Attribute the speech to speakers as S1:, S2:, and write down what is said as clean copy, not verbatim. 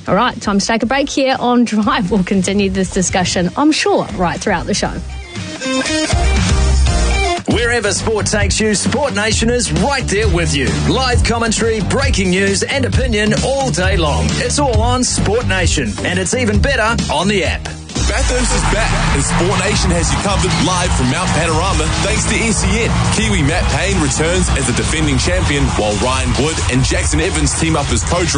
S1: All right, time to take a break here on Drive. We'll continue this discussion, I'm sure, right throughout the show.
S2: Wherever sport takes you, Sport Nation is right there with you. Live commentary, breaking news and opinion all day long. It's all on Sport Nation, and it's even better on the app.
S3: Bathurst is back, and Sport Nation has you covered live from Mount Panorama thanks to SEN. Kiwi Matt Payne returns as the defending champion, while Ryan Wood and Jackson Evans team up as co